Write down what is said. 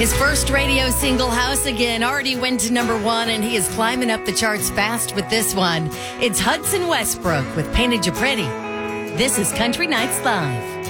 His first radio single, House Again, already went to number 1, and he is climbing up the charts fast with this one. It's Hudson Westbrook with Painted You Pretty. This is Country Nights Live.